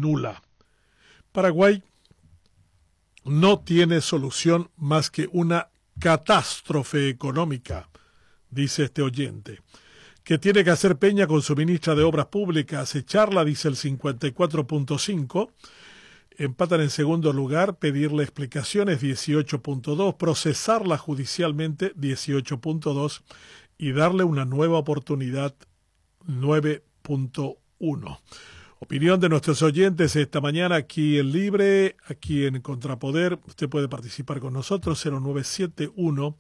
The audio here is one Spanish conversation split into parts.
nula. Paraguay no tiene solución más que una catástrofe económica, dice este oyente. Que tiene que hacer Peña con su ministra de Obras Públicas, echarla, dice el 54.5. Empatan en segundo lugar, pedirle explicaciones, 18.2, procesarla judicialmente, 18.2, y darle una nueva oportunidad, 9.1. Opinión de nuestros oyentes esta mañana aquí en Libre, aquí en Contrapoder. Usted puede participar con nosotros, 0971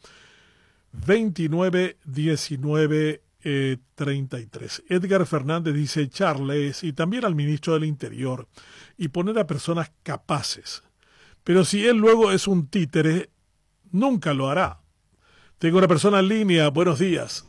29 19 33. Edgar Fernández dice echarles y también al ministro del Interior y poner a personas capaces. Pero si él luego es un títere, nunca lo hará. Tengo una persona en línea. Buenos días.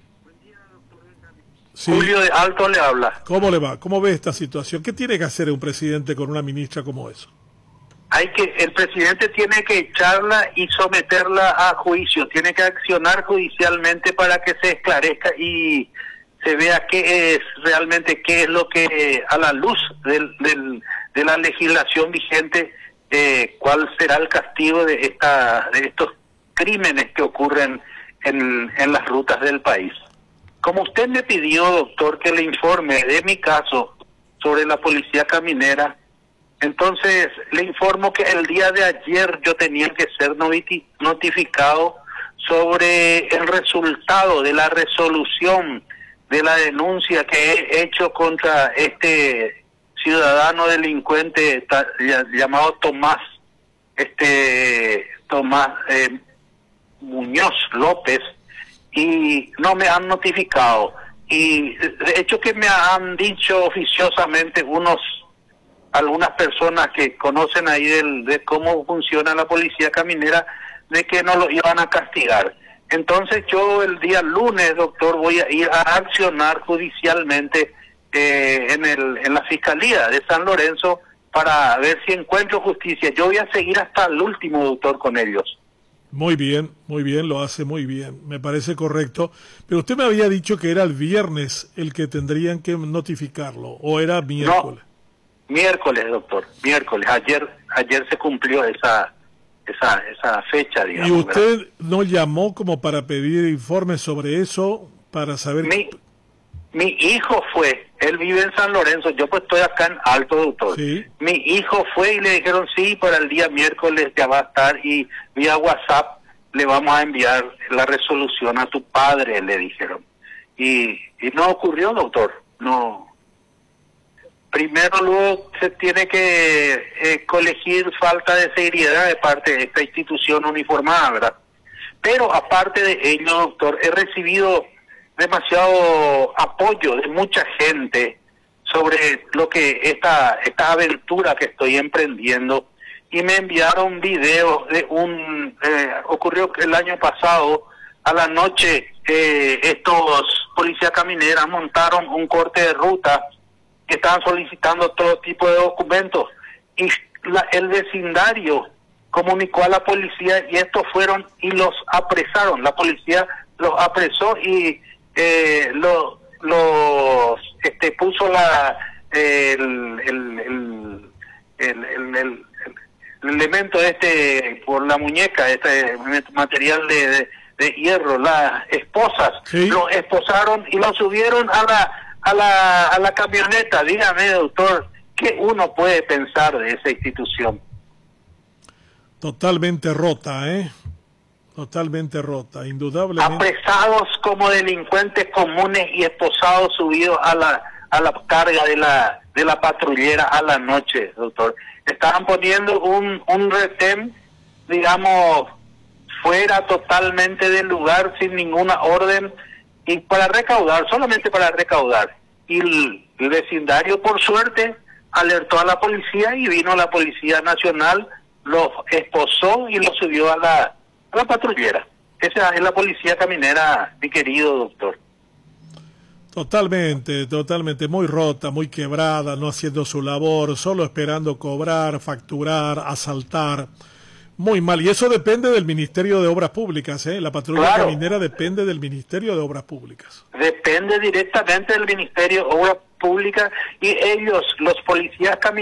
Sí. Julio de Alto le habla. ¿Cómo le va? ¿Cómo ve esta situación? ¿Qué tiene que hacer un presidente con una ministra como eso? El presidente tiene que echarla y someterla a juicio, tiene que accionar judicialmente para que se esclarezca y se vea qué es lo que, a la luz de la legislación vigente, cuál será el castigo de estos crímenes que ocurren en las rutas del país. Como usted me pidió, doctor, que le informe de mi caso sobre la policía caminera, entonces le informo que el día de ayer yo tenía que ser notificado sobre el resultado de la resolución de la denuncia que he hecho contra este ciudadano delincuente llamado Tomás Muñoz López, y no me han notificado. Y de hecho que me han dicho oficiosamente algunas personas que conocen ahí de cómo funciona la policía caminera, de que no lo iban a castigar. Entonces yo el día lunes, doctor, voy a ir a accionar judicialmente en la Fiscalía de San Lorenzo para ver si encuentro justicia. Yo voy a seguir hasta el último, doctor, con ellos. Muy bien, lo hace muy bien, me parece correcto. Pero usted me había dicho que era el viernes el que tendrían que notificarlo, ¿o era miércoles? No, miércoles, doctor, miércoles. Ayer se cumplió esa fecha, digamos. ¿Y usted ¿verdad? no llamó como para pedir informes sobre eso, para saber? Mi hijo fue, él vive en San Lorenzo, yo pues estoy acá en Alto, doctor. Sí. Mi hijo fue y le dijeron, sí, para el día miércoles ya va a estar y vía WhatsApp le vamos a enviar la resolución a tu padre, le dijeron. Y no ocurrió, doctor, no. Primero luego se tiene que colegir falta de seriedad de parte de esta institución uniformada, ¿verdad? Pero aparte de ello, doctor, he recibido demasiado apoyo de mucha gente sobre lo que esta aventura que estoy emprendiendo, y me enviaron videos de ocurrió que el año pasado a la noche estos policías camineras montaron un corte de ruta que estaban solicitando todo tipo de documentos y el vecindario comunicó a la policía y estos fueron y los apresaron. La policía los apresó y puso el elemento por la muñeca, material de hierro, las esposas. Sí. Lo esposaron y lo subieron a la camioneta. Dígame, doctor, ¿qué uno puede pensar de esa institución? Totalmente rota, Totalmente rota, indudablemente. Apresados como delincuentes comunes y esposados subidos a la carga de la patrullera a la noche, doctor. Estaban poniendo un retén, digamos, fuera totalmente del lugar, sin ninguna orden, y para recaudar, solamente para recaudar. Y el vecindario, por suerte, alertó a la policía y vino la Policía Nacional, los esposó y los subió a la patrullera. Esa es la policía caminera, mi querido doctor. Totalmente, muy rota, muy quebrada, no haciendo su labor, solo esperando cobrar, facturar, asaltar. Muy mal, y eso depende del Ministerio de Obras Públicas, La patrulla caminera depende del Ministerio de Obras Públicas. Depende directamente del Ministerio de Obras Públicas, y ellos, los policías camineros,